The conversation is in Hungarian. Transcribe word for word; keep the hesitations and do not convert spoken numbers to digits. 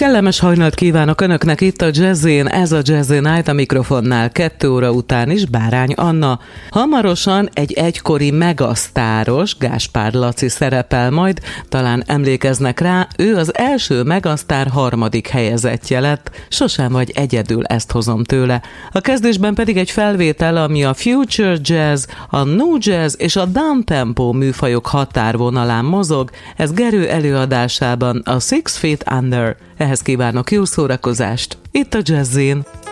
Kellemes hajnalt kívánok Önöknek itt a Jazzin, ez a Jazzy Night, a mikrofonnál kettő óra után is Bárány Anna. Hamarosan egy egykori megasztáros, Gáspár Laci szerepel majd, talán emlékeznek rá, ő az első megasztár harmadik helyezettje lett, sosem vagy egyedül, ezt hozom tőle. A kezdésben pedig egy felvétel, ami a future jazz, a new jazz és a downtempo műfajok határvonalán mozog, ez Gerő előadásában a Six Feet Under. Ehhez kívánok jó szórakozást, itt a Jazzin.